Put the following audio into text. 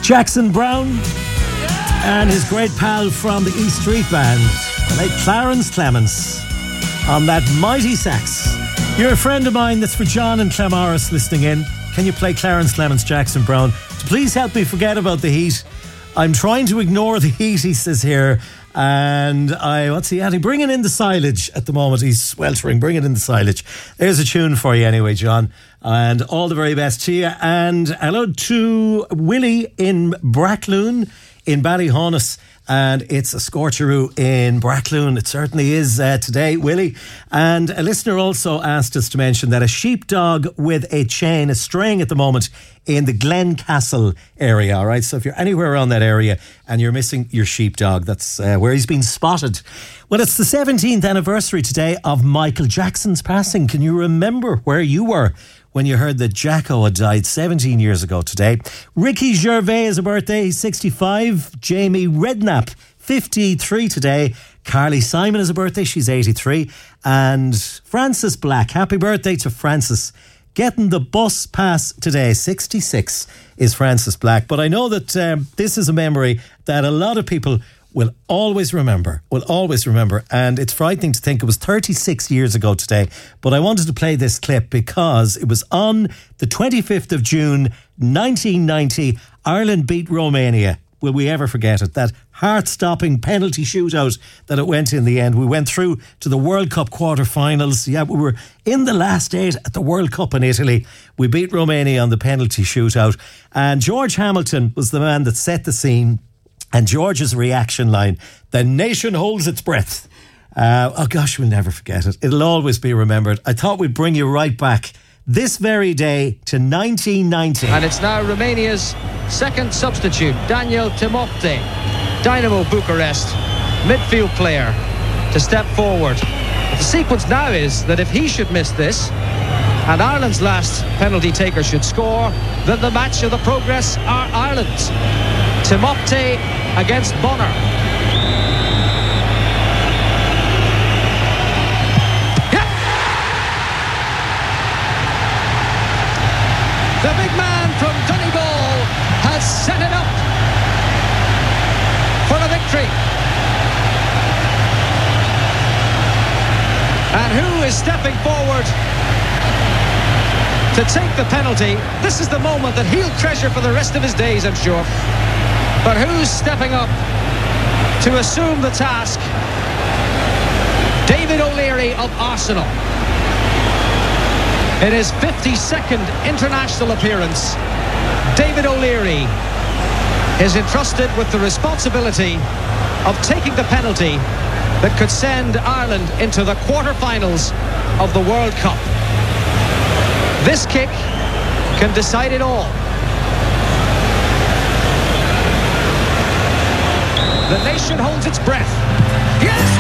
Jackson Browne and his great pal from the East Street Band, the late Clarence Clements, on that mighty sax. You're a friend of mine. That's for John and Clemaris listening in. Can you play Clarence Clements, Jackson Browne? So please help me forget about the heat. I'm trying to ignore the heat, he says here. And what's he adding? Bringing in the silage at the moment. He's sweltering. Bringing in the silage. There's a tune for you anyway, John. And all the very best to you. And hello to Willie in Brackloon in Ballyhonus. And it's a scorcheroo in Brackloon. It certainly is today, Willie. And a listener also asked us to mention that a sheepdog with a chain is straying at the moment in the Glencastle area. All right, so if you're anywhere around that area and you're missing your sheepdog, that's where he's been spotted. Well, it's the 17th anniversary today of Michael Jackson's passing. Can you remember where you were when you heard that Jacko had died 17 years ago today? Ricky Gervais is a birthday, he's 65. Jamie Redknapp, 53 today. Carly Simon is a birthday, she's 83. And Francis Black, happy birthday to Francis. Getting the bus pass today, 66 is Francis Black. But I know that this is a memory that a lot of people will always remember. And it's frightening to think it was 36 years ago today. But I wanted to play this clip because it was on the 25th of June, 1990. Ireland beat Romania. Will we ever forget it? That heart-stopping penalty shootout that it went in the end. We went through to the World Cup quarter-finals. Yeah, we were in the last 8 at the World Cup in Italy. We beat Romania on the penalty shootout. And George Hamilton was the man that set the scene. And George's reaction line, "The nation holds its breath." Oh gosh, we'll never forget it. It'll always be remembered. I thought we'd bring you right back this very day to 1990. And it's now Romania's second substitute, Daniel Timofte, Dynamo Bucharest, midfield player, to step forward. But the sequence now is that if he should miss this, and Ireland's last penalty taker should score, then the match of the progress are Ireland's. Timofte against Bonner. Yeah! The big man from Donegal has set it up for a victory. And who is stepping forward to take the penalty? This is the moment that he'll treasure for the rest of his days, I'm sure. But who's stepping up to assume the task? David O'Leary of Arsenal. In his 52nd international appearance, David O'Leary is entrusted with the responsibility of taking the penalty that could send Ireland into the quarter-finals of the World Cup. This kick can decide it all. The nation holds its breath. Yes!